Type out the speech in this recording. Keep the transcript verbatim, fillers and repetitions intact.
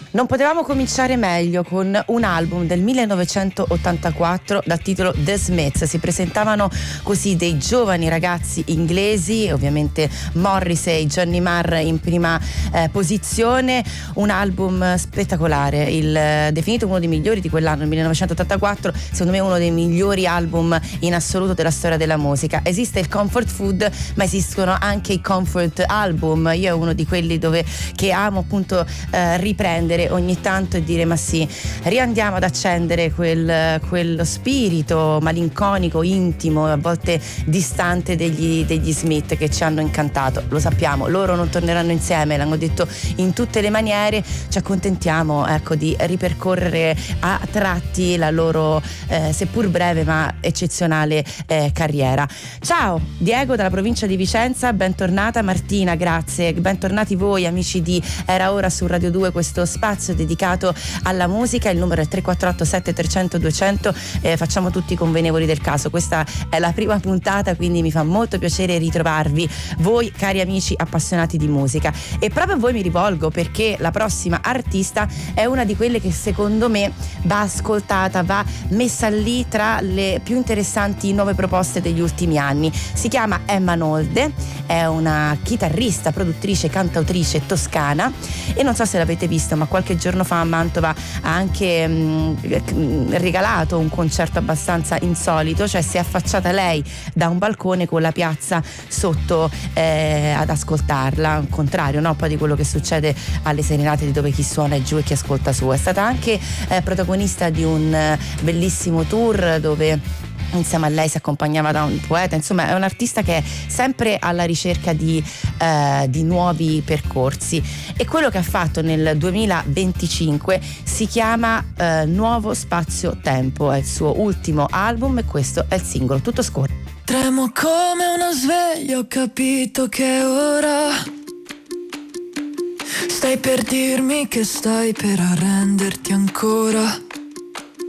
Non potevamo cominciare meglio con un album del millenovecentottantaquattro dal titolo The Smiths. Si presentavano così dei giovani ragazzi inglesi, ovviamente Morrissey, Johnny Marr in prima eh, posizione. Un album spettacolare, il, eh, definito uno dei migliori di quell'anno, il millenovecentottantaquattro, secondo me uno dei migliori album in assoluto della storia della musica. Esiste il comfort food, ma esistono anche i comfort album. Io è uno di quelli dove che amo appunto eh, riprendere ogni tanto e dire ma sì, riandiamo ad accendere quel, quello spirito malinconico, intimo, a volte distante degli, degli Smith, che ci hanno incantato. Lo sappiamo, loro non torneranno insieme, l'hanno detto in tutte le maniere. Ci accontentiamo, ecco, di ripercorrere a tratti la loro eh, seppur breve ma eccezionale eh, carriera. Ciao Diego dalla provincia di Vicenza, bentornata Martina, grazie, bentornati voi amici di Era Ora su Radio due, questo spazio dedicato alla musica. Il numero è tre quattro otto sette tre zero zero due zero zero, eh, facciamo tutti i convenevoli del caso. Questa è la prima puntata, quindi mi fa molto piacere ritrovarvi voi cari amici appassionati di musica, e proprio a voi mi rivolgo perché la prossima artista è una di quelle che secondo me va ascoltata, va messa lì tra le più interessanti nuove proposte degli ultimi anni. Si chiama Emma Nolde, è una chitarrista, produttrice, cantautrice toscana, e non so se l'avete visto, ma qualche giorno fa a Mantova ha anche mh, regalato un concerto abbastanza insolito, cioè si è affacciata lei da un balcone con la piazza sotto eh, ad ascoltarla, al contrario, no? Poi di quello che succede alle serenate di dove chi suona è giù e chi ascolta su. È stata anche eh, protagonista di un eh, bellissimo tour dove insieme a lei si accompagnava da un poeta. Insomma, è un artista che è sempre alla ricerca di, eh, di nuovi percorsi, e quello che ha fatto nel duemilaventicinque si chiama eh, Nuovo Spazio Tempo, è il suo ultimo album e questo è il singolo. Tutto scorre. Tremo come una sveglia, ho capito che è ora. Stai per dirmi che stai per arrenderti ancora.